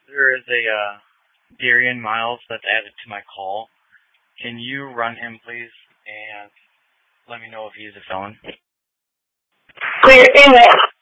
There is a Darian Miles that's added to my call. Can you run him, please, and let me know if he's a felon? Clear, amen.